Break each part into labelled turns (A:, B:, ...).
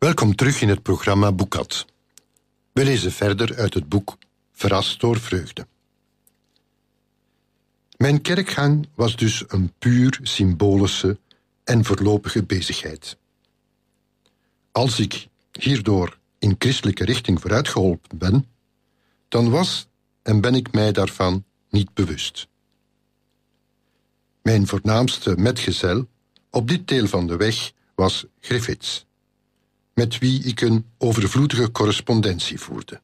A: Welkom terug in het programma Boekat. We lezen verder uit het boek Verrast door vreugde. Mijn kerkgang was dus een puur symbolische en voorlopige bezigheid. Als ik hierdoor in christelijke richting vooruitgeholpen ben, dan was en ben ik mij daarvan niet bewust. Mijn voornaamste metgezel op dit deel van de weg was Griffiths, met wie ik een overvloedige correspondentie voerde.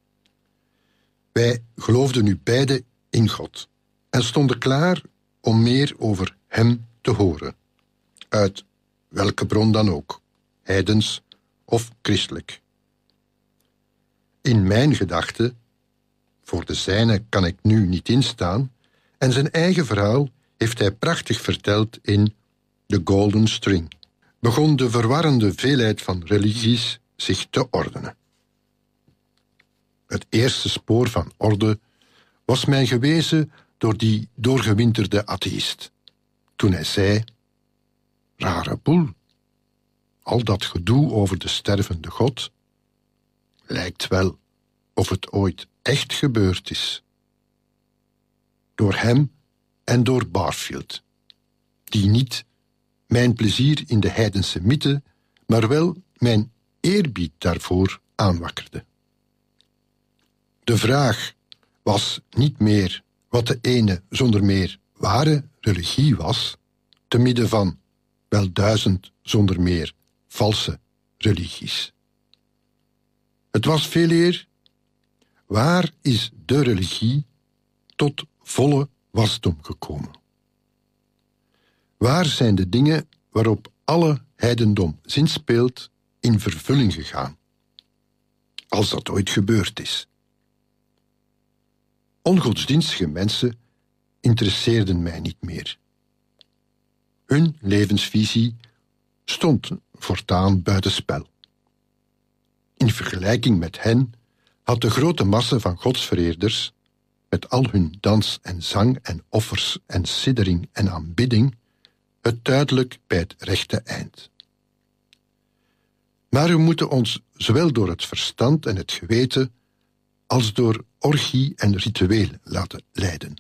A: Wij geloofden nu beide in God en stonden klaar om meer over hem te horen, uit welke bron dan ook, heidens of christelijk. In mijn gedachten, voor de zijne kan ik nu niet instaan, en zijn eigen verhaal heeft hij prachtig verteld in The Golden String, begon de verwarrende veelheid van religies zich te ordenen. Het eerste spoor van orde was mij gewezen door die doorgewinterde atheïst, toen hij zei: rare boel, al dat gedoe over de stervende God, lijkt wel of het ooit echt gebeurd is. Door hem en door Barfield, die niet mijn plezier in de heidense mythe, maar wel mijn eerbied daarvoor aanwakkerde. De vraag was niet meer wat de ene zonder meer ware religie was, te midden van wel 1000 zonder meer valse religies. Het was veeleer: waar is de religie tot volle wasdom gekomen? Waar zijn de dingen waarop alle heidendom zinspeelt in vervulling gegaan, als dat ooit gebeurd is? Ongodsdienstige mensen interesseerden mij niet meer. Hun levensvisie stond voortaan buitenspel. In vergelijking met hen had de grote massa van godsvereerders, met al hun dans en zang en offers en siddering en aanbidding, het duidelijk bij het rechte eind. Maar we moeten ons zowel door het verstand en het geweten als door orgie en ritueel laten leiden.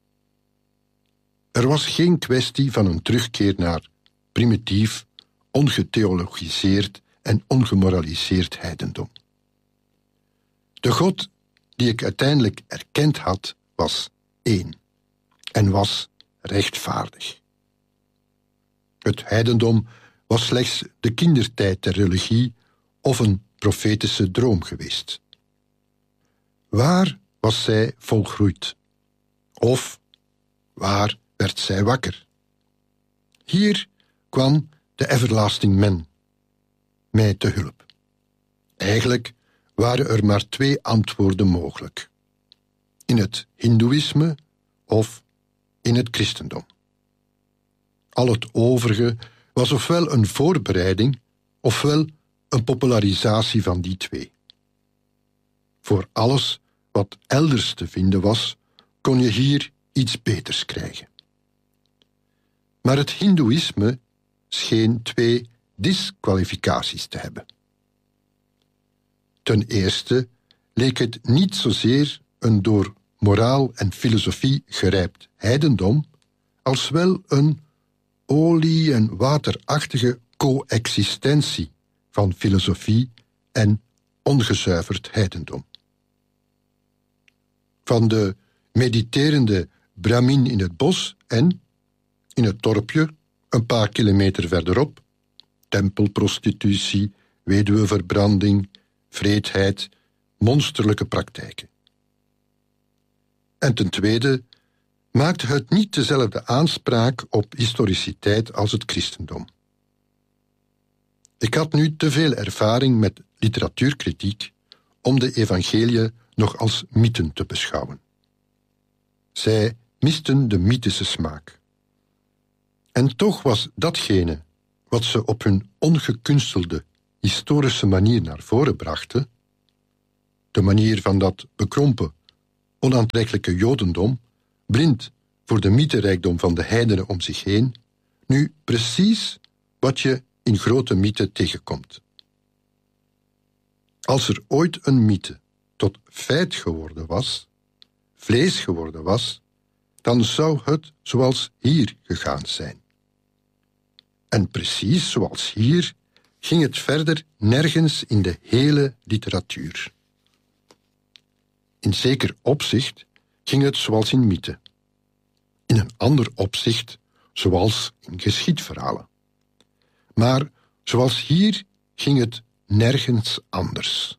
A: Er was geen kwestie van een terugkeer naar primitief, ongetheologiseerd en ongemoraliseerd heidendom. De God die ik uiteindelijk erkend had, was één en was rechtvaardig. Het heidendom was slechts de kindertijd der religie of een profetische droom geweest. Waar was zij volgroeid? Of waar werd zij wakker? Hier kwam de everlasting man mij te hulp. Eigenlijk waren er maar 2 antwoorden mogelijk: in het hindoeïsme of in het christendom. Al het overige was ofwel een voorbereiding ofwel een popularisatie van die 2. Voor alles wat elders te vinden was, kon je hier iets beters krijgen. Maar het hindoeïsme scheen 2 disqualificaties te hebben. Ten eerste leek het niet zozeer een door moraal en filosofie gerijpt heidendom, als wel een olie- en waterachtige coexistentie van filosofie en ongezuiverd heidendom. Van de mediterende Brahmin in het bos en, in het dorpje, een paar kilometer verderop, tempelprostitutie, weduweverbranding, vreedheid, monsterlijke praktijken. En ten tweede maakte het niet dezelfde aanspraak op historiciteit als het christendom. Ik had nu te veel ervaring met literatuurkritiek om de evangeliën nog als mythen te beschouwen. Zij misten de mythische smaak. En toch was datgene wat ze op hun ongekunstelde historische manier naar voren brachten, de manier van dat bekrompen, onaantrekkelijke jodendom, blind voor de mytherijkdom van de heidenen om zich heen, nu precies wat je in grote mythen tegenkomt. Als er ooit een mythe tot feit geworden was, vlees geworden was, dan zou het zoals hier gegaan zijn. En precies zoals hier ging het verder nergens in de hele literatuur. In zeker opzicht ging het zoals in mythe. In een ander opzicht zoals in geschiedverhalen. Maar zoals hier ging het nergens anders.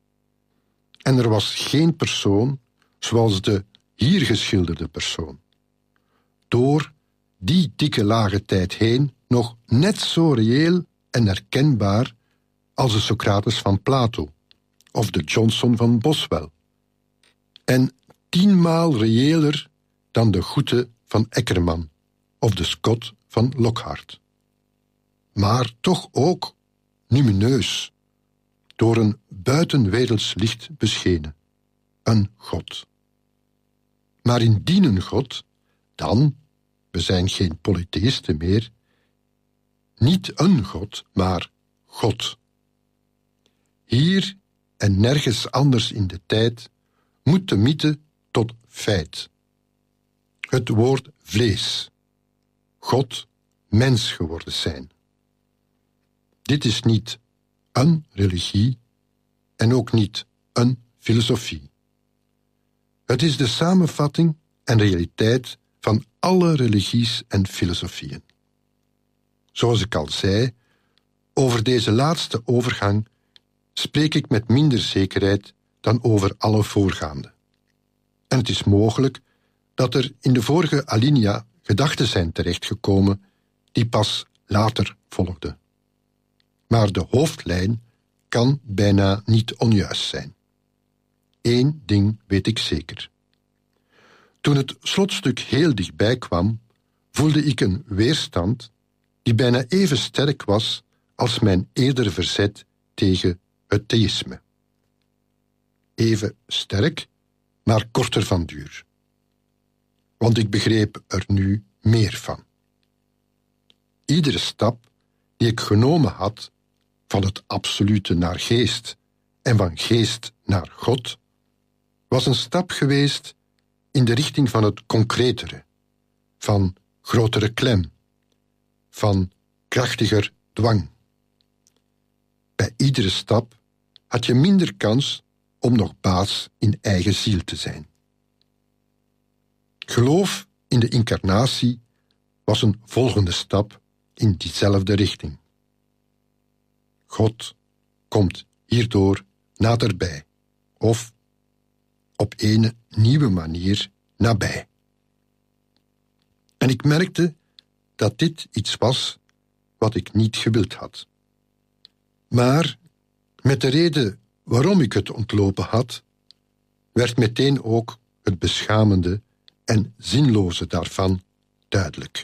A: En er was geen persoon zoals de hier geschilderde persoon. Door die dikke lage tijd heen nog net zo reëel en herkenbaar als de Socrates van Plato of de Johnson van Boswell. En 10 maal reëler dan de Goethe van Eckermann of de Scott van Lockhart. Maar toch ook lumineus, door een buitenwerelds licht beschenen. Een God. Maar indien een God, dan, we zijn geen polytheïsten meer, niet een God, maar God. Hier en nergens anders in de tijd moet de mythe tot feit. Het woord vlees, God, mens geworden zijn. Dit is niet een religie en ook niet een filosofie. Het is de samenvatting en realiteit van alle religies en filosofieën. Zoals ik al zei, over deze laatste overgang spreek ik met minder zekerheid dan over alle voorgaande. En het is mogelijk dat er in de vorige alinea gedachten zijn terechtgekomen die pas later volgden. Maar de hoofdlijn kan bijna niet onjuist zijn. Eén ding weet ik zeker. Toen het slotstuk heel dichtbij kwam, voelde ik een weerstand die bijna even sterk was als mijn eerdere verzet tegen het theïsme. Even sterk, maar korter van duur. Want ik begreep er nu meer van. Iedere stap die ik genomen had, van het absolute naar geest en van geest naar God, was een stap geweest in de richting van het concretere, van grotere klem, van krachtiger dwang. Bij iedere stap had je minder kans om nog baas in eigen ziel te zijn. Geloof in de incarnatie was een volgende stap in diezelfde richting. God komt hierdoor naderbij, of op een nieuwe manier nabij. En ik merkte dat dit iets was wat ik niet gewild had. Maar met de reden waarom ik het ontlopen had, werd meteen ook het beschamende en zinloze daarvan duidelijk.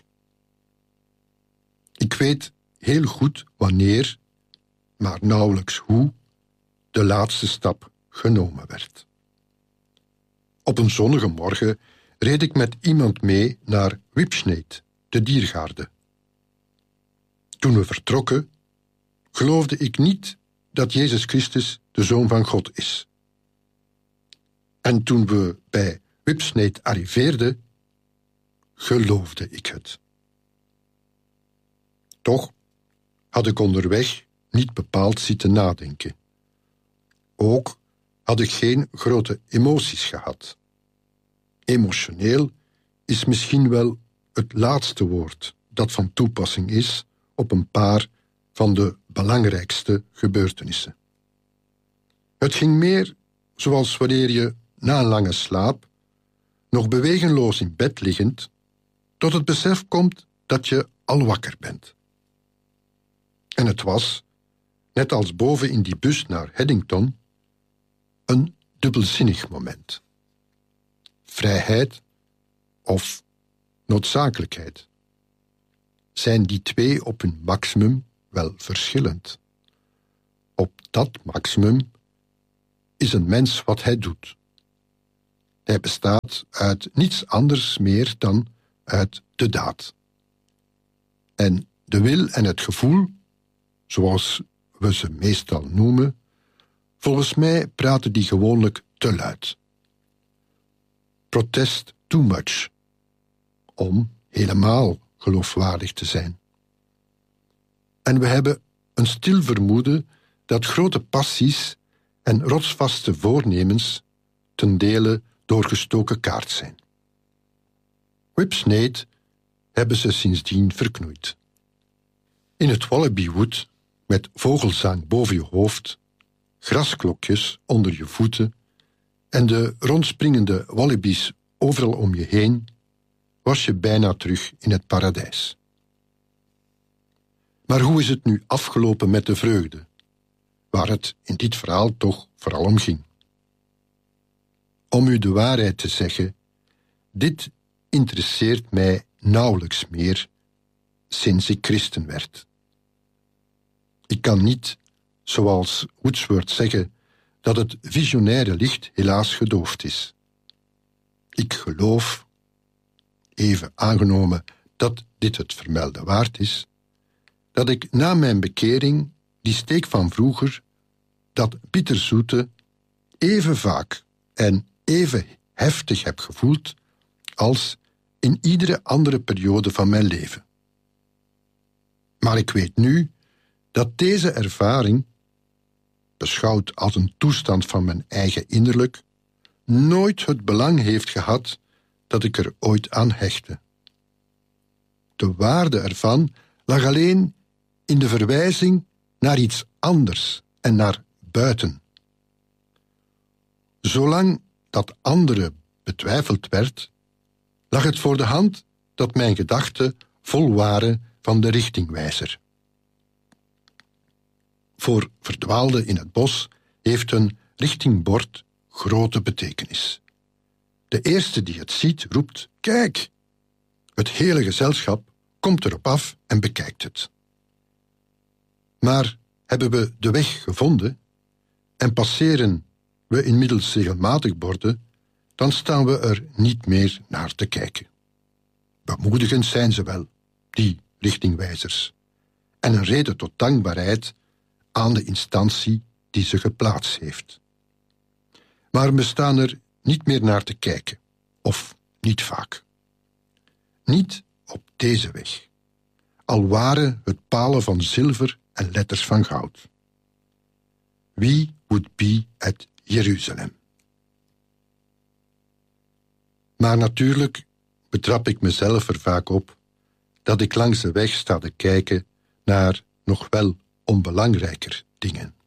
A: Ik weet heel goed wanneer, maar nauwelijks hoe, de laatste stap genomen werd. Op een zonnige morgen reed ik met iemand mee naar Whipsnade, de diergaarde. Toen we vertrokken, geloofde ik niet dat Jezus Christus de Zoon van God is. En toen we bij Whipsnade arriveerden, geloofde ik het. Toch had ik onderweg niet bepaald zitten nadenken. Ook had ik geen grote emoties gehad. Emotioneel is misschien wel het laatste woord dat van toepassing is op een paar van de belangrijkste gebeurtenissen. Het ging meer zoals wanneer je na een lange slaap, nog bewegenloos in bed liggend, tot het besef komt dat je al wakker bent. En het was, net als boven in die bus naar Haddington, een dubbelzinnig moment. Vrijheid of noodzakelijkheid. Zijn die twee op hun maximum wel verschillend? Op dat maximum is een mens wat hij doet. Hij bestaat uit niets anders meer dan uit de daad. En de wil en het gevoel, zoals we ze meestal noemen, Volgens mij praten die gewoonlijk te luid. Protest too much. Om helemaal geloofwaardig te zijn. En we hebben een stil vermoeden dat grote passies en rotsvaste voornemens ten dele doorgestoken kaart zijn. Whipsnade hebben ze sindsdien verknoeid. In het Wallaby-wood, met vogelzang boven je hoofd, grasklokjes onder je voeten en de rondspringende wallabies overal om je heen, was je bijna terug in het paradijs. Maar hoe is het nu afgelopen met de vreugde, waar het in dit verhaal toch vooral om ging? Om u de waarheid te zeggen, dit interesseert mij nauwelijks meer sinds ik christen werd. Ik kan niet, zoals Wordsworth zeggen, dat het visionaire licht helaas gedoofd is. Ik geloof, even aangenomen dat dit het vermelde waard is, dat ik na mijn bekering die steek van vroeger, dat bitterzoete, even vaak en even heftig heb gevoeld als in iedere andere periode van mijn leven. Maar ik weet nu dat deze ervaring, beschouwd als een toestand van mijn eigen innerlijk, nooit het belang heeft gehad dat ik er ooit aan hechtte. De waarde ervan lag alleen in de verwijzing naar iets anders en naar buiten. Zolang dat andere betwijfeld werd, lag het voor de hand dat mijn gedachten vol waren van de richtingwijzer. Voor verdwaalden in het bos heeft een richtingbord grote betekenis. De eerste die het ziet, roept: "Kijk!" Het hele gezelschap komt erop af en bekijkt het. Maar hebben we de weg gevonden en passeren we inmiddels regelmatig borden, dan staan we er niet meer naar te kijken. Bemoedigend zijn ze wel, die richtingwijzers, en een reden tot dankbaarheid aan de instantie die ze geplaatst heeft. Maar we staan er niet meer naar te kijken, of niet vaak. Niet op deze weg, al waren het palen van zilver en letters van goud. We would be at Jeruzalem. Maar natuurlijk betrap ik mezelf er vaak op dat ik langs de weg sta te kijken naar nog wel onbelangrijker dingen.